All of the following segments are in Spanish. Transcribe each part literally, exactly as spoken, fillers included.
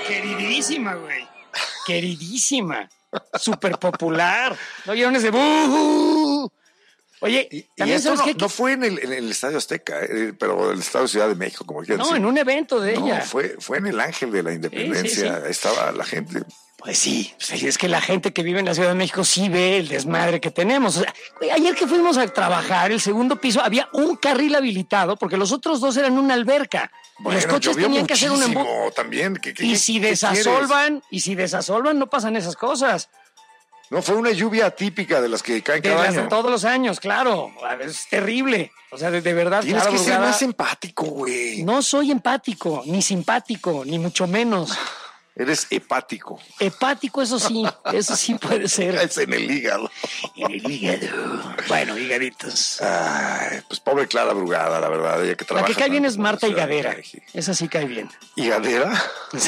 Queridísima, güey. Queridísima. Súper popular. ¿No vieron ese buh? Oye, y, también y sabes no, que... no fue en el, en el Estadio Azteca, eh, pero el Estadio Ciudad de México, como quieran No, decir. en un evento de no, ella. Fue, fue en el Ángel de la Independencia. Sí, sí, sí. Estaba la gente. Pues sí, pues es que la gente que vive en la Ciudad de México sí ve el desmadre que tenemos. O sea, güey, ayer que fuimos a trabajar, el segundo piso, había un carril habilitado porque los otros dos eran una alberca. Bueno, los coches tenían que hacer un embudo. También. ¿Qué, qué, y qué, si qué desasolvan, y si desasolvan, no pasan esas cosas. No, fue una lluvia atípica de las que caen de cada las año. De todos los años, claro. Es terrible. O sea, de, de verdad. Tienes Clara que Brugada, ser más empático, güey. No soy empático, ni simpático, ni mucho menos. Eres hepático. Hepático, eso sí, eso sí puede ser. Es en el hígado. En el hígado. Bueno, higaditos. Ay, pues pobre Clara Brugada, la verdad. Ella que trabaja la que cae bien es Marta Ciudad Higadera. Esa sí cae bien. ¿Higadera?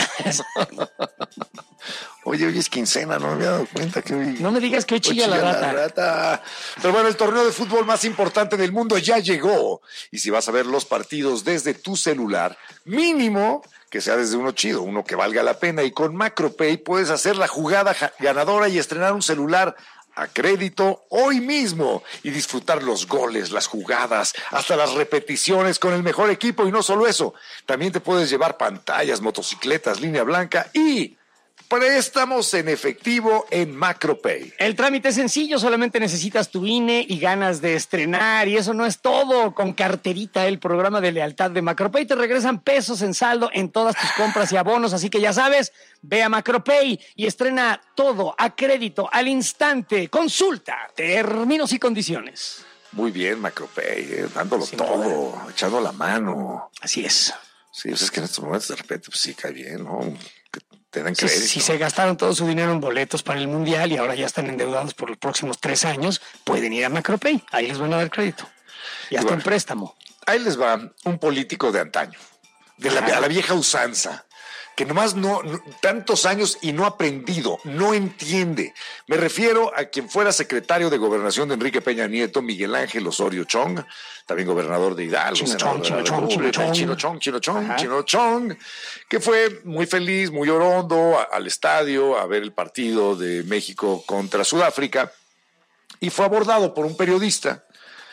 Oye, hoy es quincena, no me había dado cuenta que hoy... No me digas que hoy chilla, hoy chilla la, rata. la rata. Pero bueno, el torneo de fútbol más importante del mundo ya llegó. Y si vas a ver los partidos desde tu celular, mínimo que sea desde uno chido, uno que valga la pena. Y con MacroPay puedes hacer la jugada ganadora y estrenar un celular a crédito hoy mismo y disfrutar los goles, las jugadas, hasta las repeticiones con el mejor equipo. Y no solo eso, también te puedes llevar pantallas, motocicletas, línea blanca y préstamos en efectivo en MacroPay. El trámite es sencillo, solamente necesitas tu I N E y ganas de estrenar, y eso no es todo. Con Carterita, el programa de lealtad de MacroPay, te regresan pesos en saldo en todas tus compras y abonos, así que ya sabes, ve a MacroPay y estrena todo a crédito al instante. Consulta términos y condiciones. Muy bien, MacroPay, eh, dándolo Sin todo, poder. Echando la mano. Así es. Sí, pues es que en estos momentos de repente pues sí cae bien, ¿no? Te dan si, si se gastaron todo su dinero en boletos para el Mundial y ahora ya están endeudados por los próximos tres años, pueden ir a MacroPay. Ahí les van a dar crédito. Y hasta bueno, un préstamo. Ahí les va un político de antaño, de la, a la vieja usanza, que nomás no, no, tantos años y no ha aprendido, no entiende. Me refiero a quien fuera secretario de Gobernación de Enrique Peña Nieto, Miguel Ángel Osorio Chong, también gobernador de Hidalgo, Chino Chong, Chino Chong, Chino Chong, Chino Chong, Chino Chong, Chino Chong, que fue muy feliz, muy orondo a, al estadio a ver el partido de México contra Sudáfrica, y fue abordado por un periodista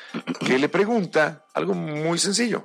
que le pregunta algo muy sencillo: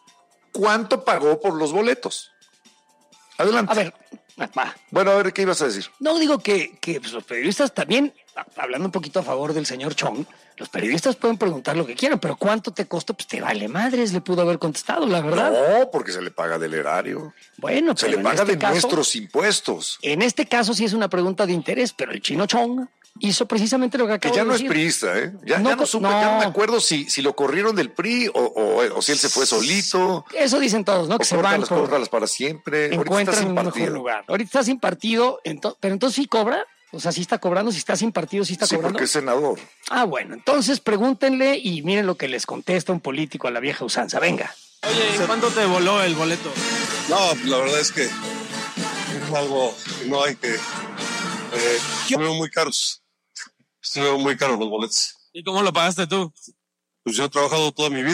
¿cuánto pagó por los boletos? Adelante. A ver, va. Bueno, a ver, ¿qué ibas a decir? No, digo que, que pues, los periodistas también, hablando un poquito a favor del señor Chong, los periodistas pueden preguntar lo que quieran, pero ¿cuánto te costó? Pues te vale madres, le pudo haber contestado, la verdad. No, porque se le paga del erario. Bueno, se pero le paga en este de caso, nuestros impuestos. En este caso sí es una pregunta de interés, pero el Chino Chong hizo precisamente lo que acabo de decir. Que ya no decir. es priista, ¿eh? Ya no, ya no supe, no. ya no me acuerdo si, si lo corrieron del P R I o, o, o si él se fue solito. Eso dicen todos, ¿no? Que se van por... Córtalas para siempre. Encuentran un mejor lugar. Ahorita está sin partido, ento... pero entonces sí cobra. O sea, sí está cobrando, si está sin partido, sí está sí, cobrando. Sí, porque es senador. Ah, bueno, entonces pregúntenle y miren lo que les contesta un político a la vieja usanza. Venga. Oye, ¿cuánto te voló el boleto? No, la verdad es que es algo que no hay que... Eh, estuvieron muy caros. Estuvieron muy caros los boletos. ¿Y cómo lo pagaste tú? Pues yo he trabajado toda mi vida.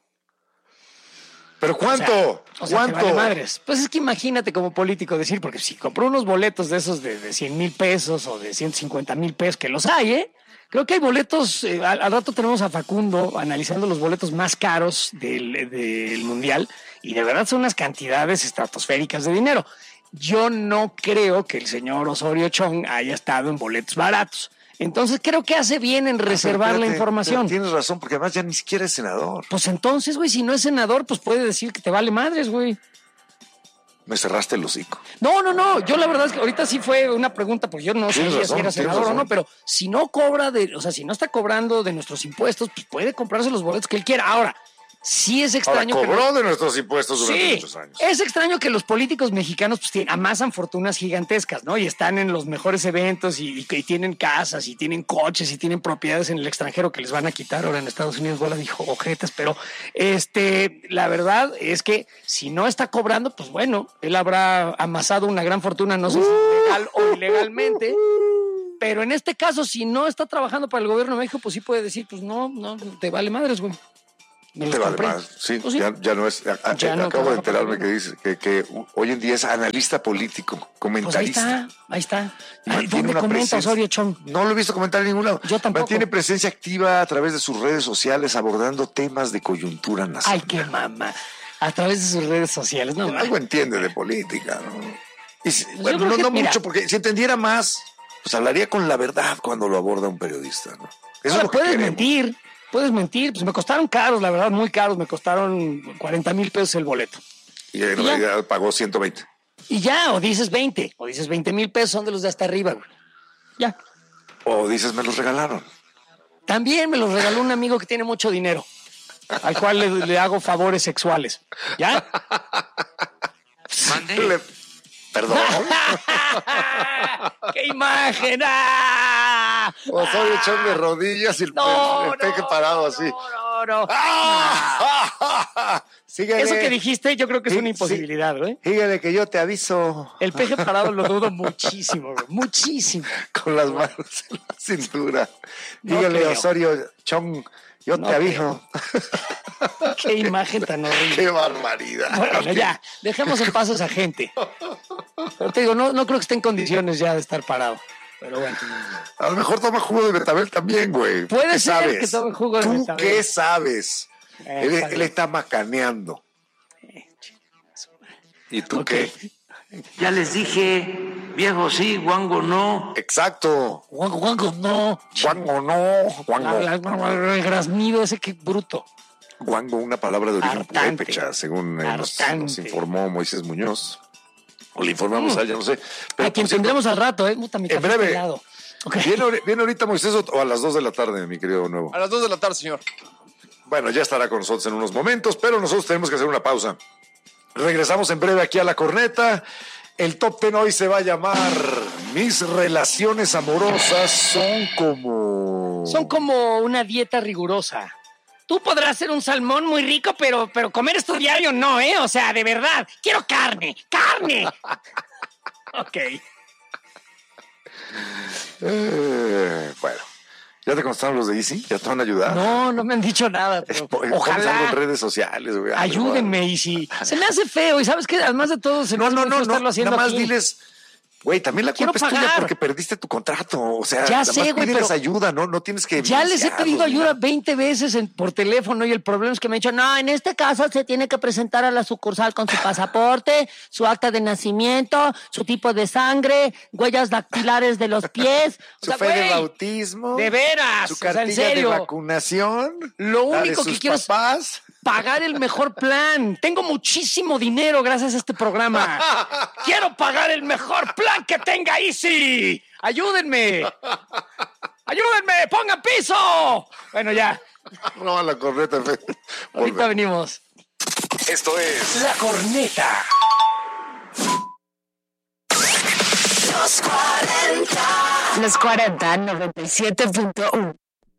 ¿Pero cuánto? O sea, o sea, ¿Cuánto? Te vale madres. Pues es que imagínate como político decir, porque si compró unos boletos de esos de, de cien mil pesos o de ciento cincuenta mil pesos, que los hay, ¿eh? Creo que hay boletos, eh, al, al rato tenemos a Facundo analizando los boletos más caros del, del Mundial, y de verdad son unas cantidades estratosféricas de dinero. Yo no creo que el señor Osorio Chong haya estado en boletos baratos. Entonces creo que hace bien en reservar ah, espérate, la información. Tienes razón, porque además ya ni siquiera es senador. Pues entonces, güey, si no es senador, pues puede decir que te vale madres, güey. Me cerraste el hocico. No, no, no. Yo la verdad es que ahorita sí fue una pregunta, porque yo no sabía razón, si era senador o no, pero si no cobra de, o sea, si no está cobrando de nuestros impuestos, pues puede comprarse los boletos que él quiera. Ahora, sí es extraño. Ahora, cobró que los... de nuestros impuestos durante sí, muchos años. Es extraño que los políticos mexicanos pues, tienen, amasan fortunas gigantescas, ¿no? Y están en los mejores eventos y, y, y tienen casas y tienen coches y tienen propiedades en el extranjero que les van a quitar ahora en Estados Unidos. Bola dijo ojetas, pero este, la verdad es que si no está cobrando, pues bueno, él habrá amasado una gran fortuna, no sé si legal o ilegalmente. Pero en este caso, si no está trabajando para el gobierno de México, pues sí puede decir, pues no, no, te vale madres, güey. Me los Te vale compré. más. Sí, Pues sí. Ya, ya no es. a- a- Ya no acabo de trabaja para enterarme que dice que, que hoy en día es analista político, Pues ahí comentarista. está, ahí está. Y Ay, mantiene ¿Dónde una comenta presencia- Osorio Chong? No lo he visto comentar en ningún lado. Yo tampoco. Mantiene presencia activa a través de sus redes sociales abordando temas de coyuntura nacional. Ay, qué mamá. A través de sus redes sociales, ¿no? Algo entiende de política, ¿no? Y si- Yo bueno, creo no, que, no mira, mucho, porque si entendiera más, pues hablaría con la verdad cuando lo aborda un periodista, ¿no? Eso ahora, es lo que puedes queremos. mentir, puedes mentir. Pues me costaron caros, la verdad, muy caros. Me costaron cuarenta mil pesos el boleto. Y en Y ya. realidad pagó ciento veinte. Y ya, o dices veinte, o dices veinte mil pesos, son de los de hasta arriba, güey. Ya. O dices, me los regalaron. También me los regaló un amigo que tiene mucho dinero, al cual le, le hago favores sexuales. ¿Ya? Le- Perdón. ¡Qué imagen! ¡Ah! Osorio Chong de rodillas y el, No, el, el peje no, parado no, así. No, no, no. ¡Ah! Síguele. Eso que dijiste, yo creo que es Sí, una imposibilidad, güey. Síguele que yo te aviso. El peje parado lo dudo muchísimo, güey. Muchísimo. Con las manos en la cintura. No Dígale, creo. Osorio Chong, yo No te aviso. Qué imagen tan horrible. Qué barbaridad. Bueno, ya, dejemos en paz a esa gente. Pero te digo, no, no creo que esté en condiciones ya de estar parado. Pero bueno. A lo mejor toma jugo de betabel también, güey. Puede ¿Qué ser sabes? que tome jugo de ¿Tú betabel. qué sabes? Eh, él, está él bien. está macaneando. ¿Y tú Ok. qué? Ya les dije, viejo sí, guango no. Exacto. Guango, guango, no. Guango no. La- Guango. la- El graznido ese, qué bruto. Guango, una palabra de origen Hartante. purépecha, según eh, nos, Hartante. nos informó Moisés Muñoz. O le informamos a él, ya no sé. Pero, A quien por cierto, tendremos al rato, ¿eh? Puta, mi En café breve. está helado. Ok. ¿Viene, ahori- viene ahorita Moisés o o a las dos de la tarde, mi querido nuevo? A las dos de la tarde, señor. Bueno, ya estará con nosotros en unos momentos, pero nosotros tenemos que hacer una pausa. Regresamos en breve aquí a La Corneta. El top ten hoy se va a llamar Mis relaciones amorosas son como... Son como una dieta rigurosa. Tú podrás ser un salmón muy rico, pero, pero comer esto diario no, ¿eh? O sea, de verdad. Quiero carne, carne. Ok. Eh, bueno, ¿ya te contaron los de Easy? ¿Ya te van a ayudar? No, no me han dicho nada, pero Pones algo ojalá. en redes sociales, güey. Ayúdenme, y si se me hace feo, y sabes que además de todo, se me No, hace no, muy no, feo no. estarlo haciendo Nada más aquí. diles, güey, también la Quiero culpa es tuya pagar. porque perdiste tu contrato. O sea, Ya nada sé, más güey, pídeles pero ayuda, ¿no? No tienes que. Ya les he evidenciarlos, pedido ni ayuda nada. veinte veces en- por teléfono y el problema es que me han dicho, no, en este caso se tiene que presentar a la sucursal con su pasaporte, su acta de nacimiento, su tipo de sangre, huellas dactilares de los pies. O Su sea, fe de güey, bautismo. de veras, Su o sea, en cartilla de serio. vacunación. Lo la de único que sus quiero es- papás. pagar el mejor plan. Tengo muchísimo dinero gracias a este programa. Quiero pagar el mejor plan que tenga Easy. Ayúdenme. Ayúdenme. Pongan piso. Bueno, ya. Roba la corneta. Fe. Ahorita Volve. venimos. Esto es La corneta. Los cuarenta. Los cuarenta, noventa y siete punto uno.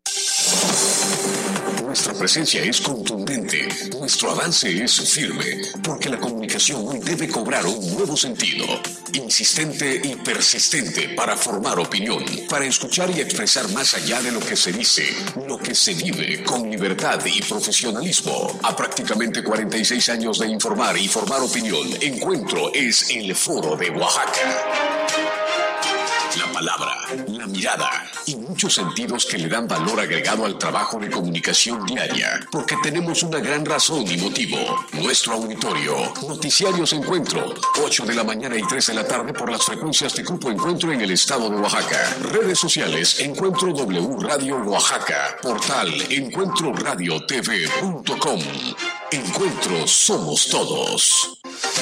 Nuestra presencia es contundente, nuestro avance es firme, porque la comunicación hoy debe cobrar un nuevo sentido, insistente y persistente para formar opinión, para escuchar y expresar más allá de lo que se dice, lo que se vive con libertad y profesionalismo. A prácticamente cuarenta y seis años de informar y formar opinión, Encuentro es el Foro de Oaxaca. La palabra, la mirada y muchos sentidos que le dan valor agregado al trabajo de comunicación diaria, porque tenemos una gran razón y motivo. Nuestro auditorio, Noticiarios Encuentro, ocho de la mañana y tres de la tarde por las frecuencias de Grupo Encuentro en el estado de Oaxaca. Redes sociales, Encuentro W Radio Oaxaca, portal encuentro radio t v punto com. Encuentro somos todos.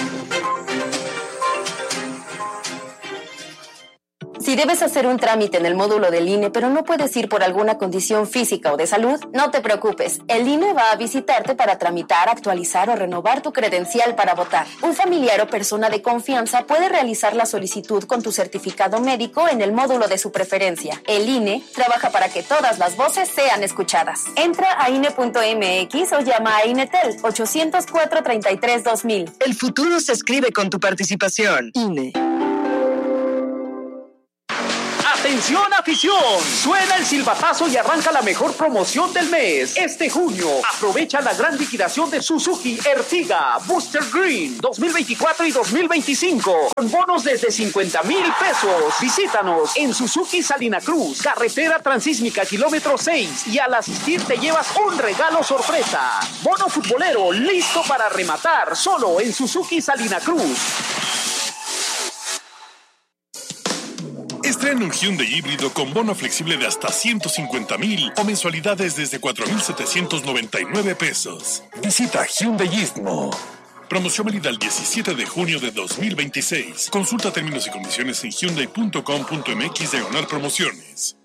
Si debes hacer un trámite en el módulo del I N E, pero no puedes ir por alguna condición física o de salud, no te preocupes. El I N E va a visitarte para tramitar, actualizar o renovar tu credencial para votar. Un familiar o persona de confianza puede realizar la solicitud con tu certificado médico en el módulo de su preferencia. El I N E trabaja para que todas las voces sean escuchadas. Entra a I N E punto m x o llama a INETEL ochocientos cuatro, treinta y tres, dos mil. El futuro se escribe con tu participación. I N E. Atención afición, suena el silbatazo y arranca la mejor promoción del mes. Este junio, aprovecha la gran liquidación de Suzuki Ertiga Booster Green dos mil veinticuatro y dos mil veinticinco, con bonos desde cincuenta mil pesos. Visítanos en Suzuki Salina Cruz, carretera transísmica kilómetro seis, y al asistir te llevas un regalo sorpresa. Bono futbolero listo para rematar, solo en Suzuki Salina Cruz. Estrena un Hyundai híbrido con bono flexible de hasta ciento cincuenta mil o mensualidades desde cuatro mil setecientos noventa y nueve pesos. Visita Hyundai Istmo. Promoción válida el diecisiete de junio de dos mil veintiséis. Consulta términos y condiciones en hyundai punto com punto m x diagonal promociones.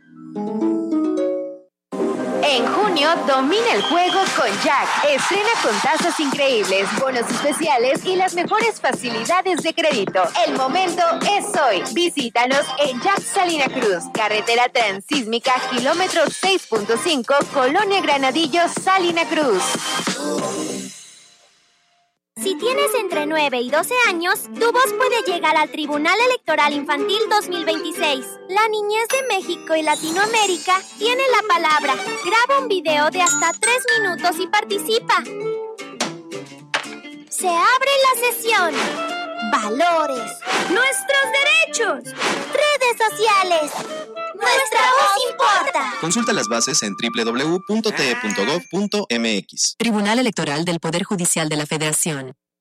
En junio, domina el juego con Jack. Estrena con tasas increíbles, bonos especiales y las mejores facilidades de crédito. El momento es hoy. Visítanos en Jack Salina Cruz, carretera transísmica, kilómetro seis punto cinco, Colonia Granadillo, Salina Cruz. Si tienes entre nueve y doce años, tu voz puede llegar al Tribunal Electoral Infantil dos mil veintiséis. La niñez de México y Latinoamérica tiene la palabra. Graba un video de hasta tres minutos y participa. Se abre la sesión. Valores. Nuestros derechos. Redes sociales. Nuestra voz importa. Consulta las bases en doble u doble u doble u punto t e punto gov punto m x. Tribunal Electoral del Poder Judicial de la Federación.